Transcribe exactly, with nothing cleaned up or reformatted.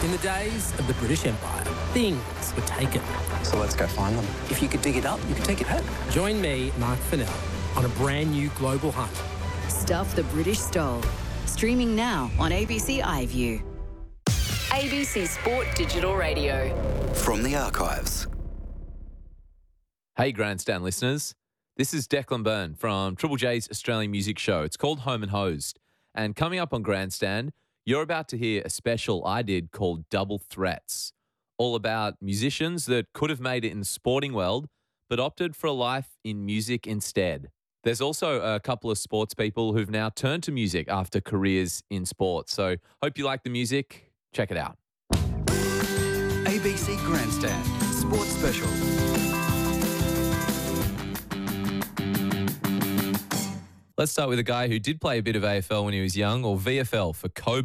In the days of the British Empire, things were taken. So let's go find them. If you could dig it up, you could take it home. Join me, Mark Fennell, on a brand new global hunt. Stuff the British stole. Streaming now on A B C iView. A B C Sport Digital Radio. From the archives. Hey, Grandstand listeners. This is Declan Byrne from Triple J's Australian music show. It's called Home and Hosed. And coming up on Grandstand, you're about to hear a special I did called Double Threats, all about musicians that could have made it in the sporting world but opted for a life in music instead. There's also a couple of sports people who've now turned to music after careers in sports. So hope you like the music. Check it out. A B C Grandstand Sports Special. Let's start with a guy who did play a bit of A F L when he was young, or V F L for Coburg.